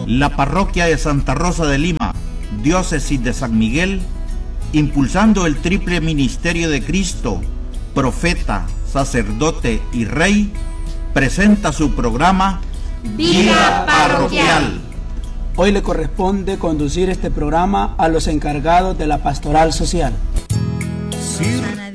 La parroquia de Santa Rosa de Lima, diócesis de San Miguel, impulsando el triple ministerio de Cristo, profeta, sacerdote y rey, presenta su programa Vida Parroquial. Hoy le corresponde conducir este programa a los encargados de la pastoral social. Sí.